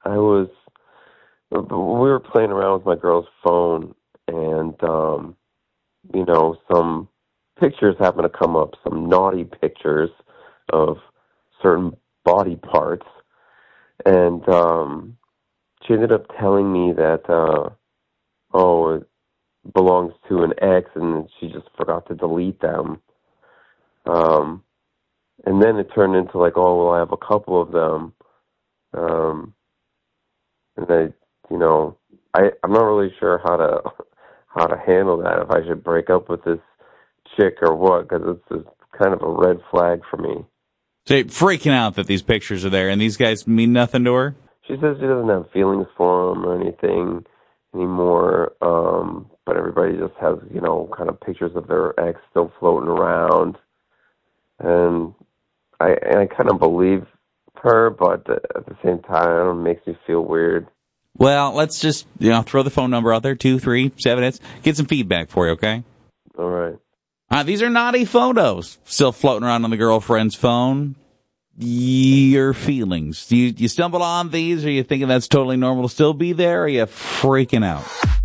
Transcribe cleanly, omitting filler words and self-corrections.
we were playing around with my girl's phone, and, some pictures happened to come up, some naughty pictures of certain body parts, and she ended up telling me that, it belongs to an ex, and she just forgot to delete them. And then it turned into like, I have a couple of them. And I'm not really sure how to handle that, if I should break up with this chick or what, because it's kind of a red flag for me. So you're freaking out that these pictures are there, and these guys mean nothing to her? She says she doesn't have feelings for them or anything anymore, but everybody just has, kind of pictures of their ex still floating around. And I kind of believe her, but at the same time, it makes me feel weird. Well, let's just, throw the phone number out there, 237. Get some feedback for you, okay? All right. These are naughty photos still floating around on the girlfriend's phone. Your feelings. Do you stumble on these? Are you thinking that's totally normal to still be there? Or are you freaking out?